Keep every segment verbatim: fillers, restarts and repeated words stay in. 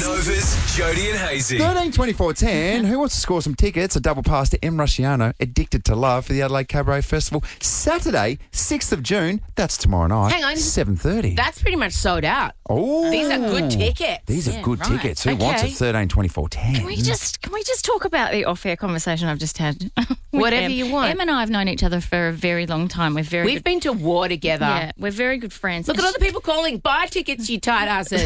Nova's Jody and Hazy. thirteen twenty-four ten. Who wants to score some tickets? A double pass to M. Rusciano, Addicted to Love, for the Adelaide Cabaret Festival. Saturday, sixth of June. That's tomorrow night. Hang on. seven thirty. That's pretty much sold out. Oh, These are good tickets. These are Yeah, good right. tickets. Who wants it? Okay. thirteen twenty-four ten. Can we just can we just talk about the off-air conversation I've just had? with Whatever Em? you want. Em and I have known each other for a very long time. We're very We've good, been to war together. yeah, we're very good friends. Look at all the people calling. Buy tickets, you tight asses.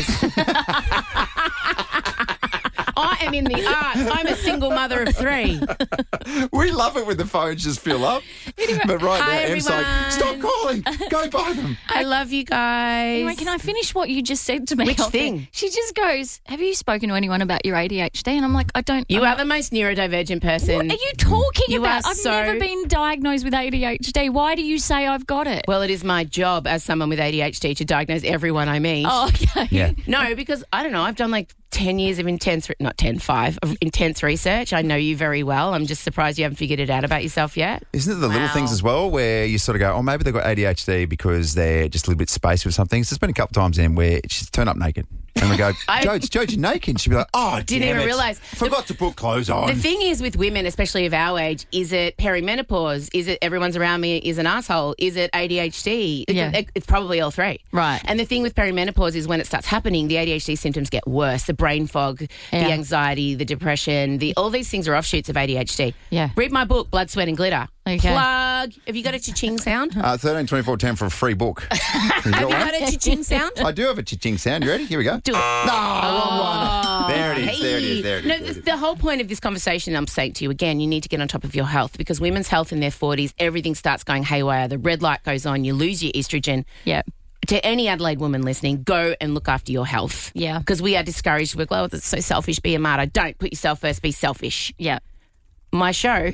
I am in the arts. I'm a single mother of three. We love it when the phones just fill up. But right Hi, now, Em's like, everyone. stop calling. Go buy them. I love you guys. Anyway, can I finish what you just said to me? Which off air? thing? She just goes, "Have you spoken to anyone about your A D H D?" And I'm like, "I don't." You I'm are not- the most neurodivergent person. What are you talking You about? are I've so- never been diagnosed with A D H D. Why do you say I've got it? Well, it is my job as someone with A D H D to diagnose everyone I meet. Oh, okay. Yeah. No, because I don't know. I've done like ten years of intense, not ten, five, of intense research. I know you very well. I'm just surprised you haven't figured it out about yourself yet. Isn't it the little Wow. things as well where you sort of go, oh, maybe they've got A D H D because they're just a little bit spacey with some things. There's been a couple of times then where she's turned up naked. And we go, I- Jodes, Jodes, you're naked. And she'd be like, oh, Didn't damn even it. realise. Forgot to put clothes on. The thing is with women, especially of our age, is it perimenopause? Is it everyone's around me is an asshole? Is it A D H D? It- Yeah. it- it's probably all three. Right. And the thing with perimenopause is when it starts happening, the A D H D symptoms get worse. The brain fog, Yeah. the anxiety, the depression, the all these things are offshoots of A D H D. Yeah. Read my book, Blood, Sweat and Glitter. Okay. Plug. Have you got a cha-ching sound? Have Uh, thirteen twenty-four ten for a free book. Have you got you one? got a cha-ching sound? I do have a cha-ching sound. You ready? Here we go. Do it. No, wrong one. There it is. Hey. There it is. There it is. No, there it the, is. the whole point of this conversation, I'm saying to you again, you need to get on top of your health because women's health in their forties, everything starts going haywire. The red light goes on. You lose your estrogen. Yeah. To any Adelaide woman listening, go and look after your health. Yeah. Because we are discouraged. We're like, oh, that's so selfish. Be a martyr. Don't put yourself first. Be selfish. Yeah. My show,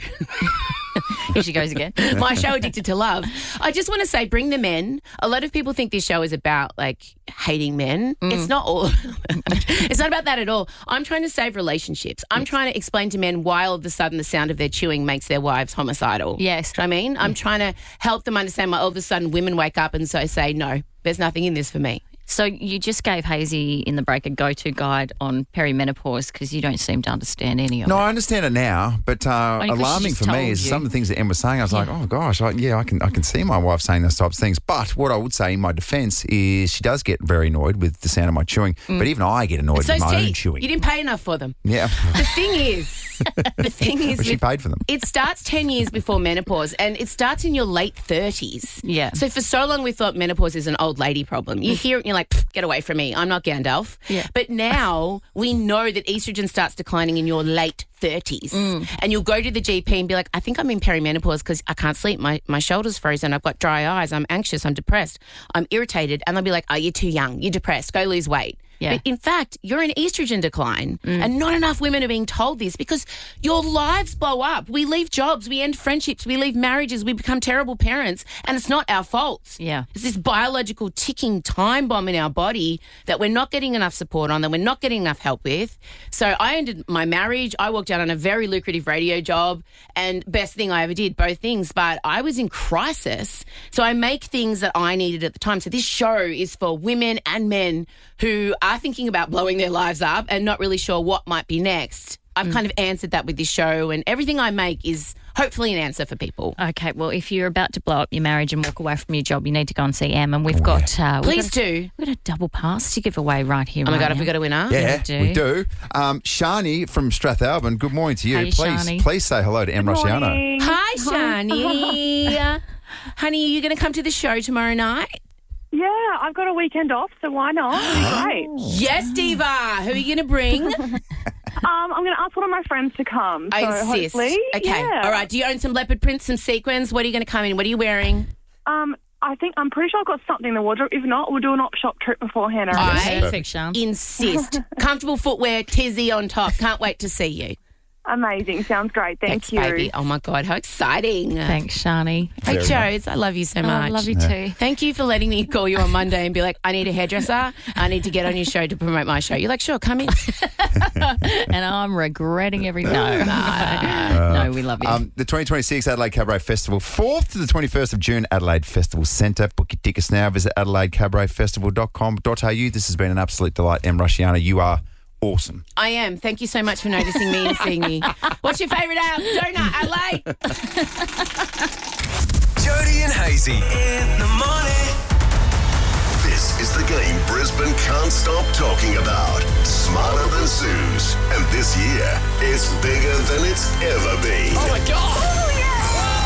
Here she goes again. my show, Addicted to Love. I just want to say, bring the men. A lot of people think this show is about like hating men. Mm. It's not all. It's not about that at all. I'm trying to save relationships. I'm trying to explain to men why all of a sudden the sound of their chewing makes their wives homicidal. Yes. Do you know what I mean? I'm trying to help them understand why all of a sudden women wake up and so say, no, there's nothing in this for me. So you just gave Hazy in the break a go-to guide on perimenopause because you don't seem to understand any of No, it. I understand it now, but uh, Only 'cause she alarming just for me told is you. some of the things that Em was saying. I was like, oh gosh, I, yeah, I can I can see my wife saying those types of things. But what I would say in my defence is she does get very annoyed with the sound of my chewing. But even I get annoyed It's with those my own teeth. chewing. You didn't pay enough for them. Yeah, The thing is, the thing is, but she with- paid for them. it starts ten years before menopause and it starts in your late thirties. Yeah. So for so long we thought menopause is an old lady problem. You hear it and you're like, "Pfft, get away from me. I'm not Gandalf. Yeah. But now we know that estrogen starts declining in your late thirties. And you'll go to the G P and be like, I think I'm in perimenopause because I can't sleep. My, my shoulder's frozen. I've got dry eyes. I'm anxious. I'm depressed. I'm irritated. And they'll be like, oh, you're too young. You're depressed. Go lose weight. Yeah. But in fact, you're in estrogen decline. And not enough women are being told this because your lives blow up. We leave jobs. We end friendships. We leave marriages. We become terrible parents. And it's not our fault. Yeah. It's this biological ticking time bomb in our body that we're not getting enough support on, that we're not getting enough help with. So I ended my marriage. I walked out on a very lucrative radio job and best thing I ever did, both things. But I was in crisis. So I make things that I needed at the time. So this show is for women and men who are thinking about blowing their lives up and not really sure what might be next. I've kind of answered that with this show, and everything I make is hopefully an answer for people. Okay, well, if you're about to blow up your marriage and walk away from your job, you need to go and see Em. And we've got... Uh, we've Please got a, do. We've got a double pass to give away right here. Oh my right God, have now. we got a winner? Yeah, we do. we do. Um, Shani from Strathalbyn, good morning to you. Hey, please, Shani. please say hello to Em Rusciano. Hi, Shani. Honey, are you going to come to the show tomorrow night? Yeah, I've got a weekend off, so why not? It'd be great. Yes, Diva. Who are you going to bring? Um, I'm going to ask one of my friends to come. I so insist. hopefully, Okay. yeah. All right. Do you own some leopard prints, some sequins? What are you going to come in? What are you wearing? Um, I think I'm pretty sure I've got something in the wardrobe. If not, we'll do an op shop trip beforehand. I reckon. I Perfect, Sean. insist. Comfortable footwear, tizzy on top. Can't wait to see you. Amazing. Sounds great. Thank Thanks, you. baby. Oh, my God. How exciting. Thanks, Shani. Hey, Very Jodes. I love you so Oh, much. I love you too. Thank you for letting me call you on Monday and be like, I need a hairdresser. I need to get on your show to promote my show. You're like, sure, come in. And I'm regretting every... No, no. No, we love you. Um, the twenty twenty-six Adelaide Cabaret Festival, fourth to the twenty-first of June, Adelaide Festival Centre. Book your tickets now. Visit adelaide cabaret festival dot com dot a u. This has been an absolute delight. Em Rusciano, you are awesome. I am. Thank you so much for noticing me and seeing me. What's your favourite uh, donut, Adelaide? Jody and Hazy in the morning. This is the game Brisbane can't stop talking about. Smarter Than Suze. And this year, it's bigger than it's ever been. Oh my God. Oh, yeah.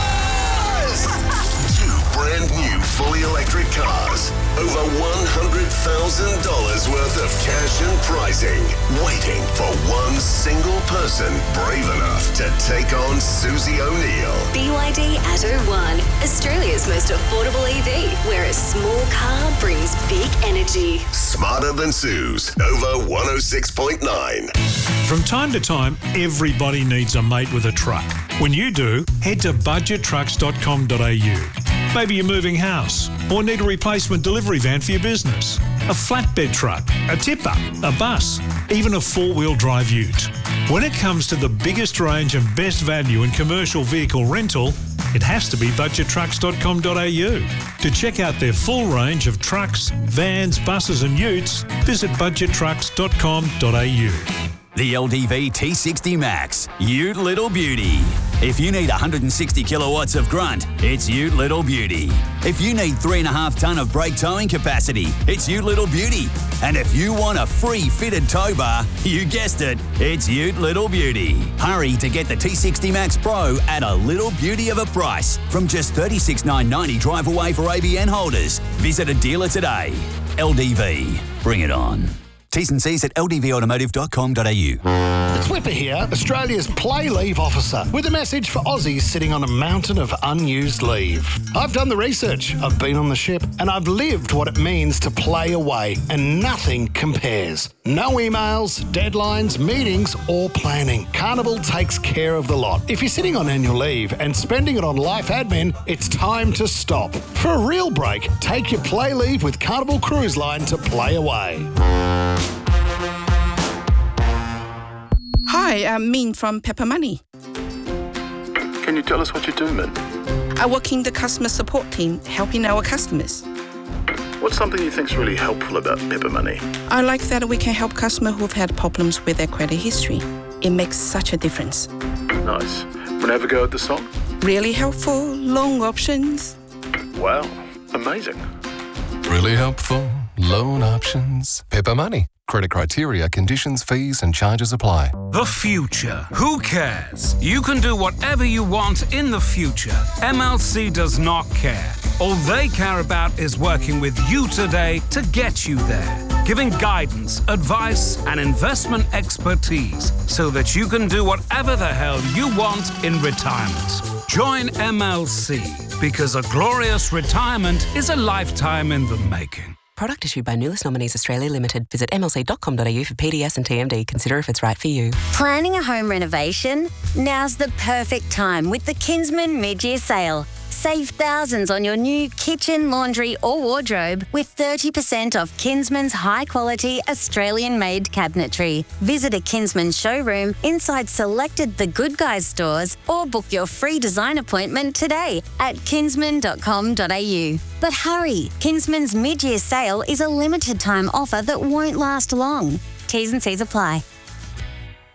Two brand new fully electric cars. Over one hundred thousand dollars worth of cash and pricing. Waiting for one single person brave enough to take on Susie O'Neill. B Y D Atto One, Australia's most affordable E V, where a small car brings big energy. Smarter Than Suze. Over one oh six point nine. From time to time, everybody needs a mate with a truck. When you do, head to budget trucks dot com dot a u. Maybe you're moving house or need a replacement delivery van for your business, a flatbed truck, a tipper, a bus, even a four-wheel drive ute. When it comes to the biggest range and best value in commercial vehicle rental, it has to be budget trucks dot com dot a u. To check out their full range of trucks, vans, buses and utes, visit budget trucks dot com dot a u. The L D V T sixty Max, Ute Little Beauty. If you need one hundred sixty kilowatts of grunt, it's Ute Little Beauty. If you need three and a half tonne of brake towing capacity, it's Ute Little Beauty. And if you want a free fitted tow bar, you guessed it, it's Ute Little Beauty. Hurry to get the T sixty Max Pro at a little beauty of a price from just thirty-six thousand nine hundred ninety drive away for A B N holders. Visit a dealer today. L D V, bring it on. T's and C's at l d v automotive dot com dot a u. It's Whipper here, Australia's play leave officer, with a message for Aussies sitting on a mountain of unused leave. I've done the research, I've been on the ship, and I've lived what it means to play away, and nothing compares. No emails, deadlines, meetings, or planning. Carnival takes care of the lot. If you're sitting on annual leave and spending it on life admin, it's time to stop. For a real break, take your play leave with Carnival Cruise Line to play away. Hi, I'm Min from Pepper Money. Can you tell us what you do, Min? I work in the customer support team, helping our customers. What's something you think's really helpful about Pepper Money? I like that we can help customers who've had problems with their credit history. It makes such a difference. Nice. Wanna have a go at the song? Really helpful, loan options. Wow, amazing. Really helpful, loan options. Pepper Money. Credit criteria, conditions, fees and charges apply. The future. Who cares? You can do whatever you want in the future. M L C does not care. All they care about is working with you today to get you there. Giving guidance, advice and investment expertise so that you can do whatever the hell you want in retirement. Join M L C because a glorious retirement is a lifetime in the making. Product issued by Nulis Nominees Australia Limited. Visit m l c dot com dot a u for P D S and T M D. Consider if it's right for you. Planning a home renovation? Now's the perfect time with the Kinsman mid-year sale. Save thousands on your new kitchen, laundry or wardrobe with thirty percent off Kinsman's high-quality Australian-made cabinetry. Visit a Kinsman showroom inside selected The Good Guys stores or book your free design appointment today at kinsman dot com dot a u. But hurry, Kinsman's mid-year sale is a limited time offer that won't last long. T's and C's apply.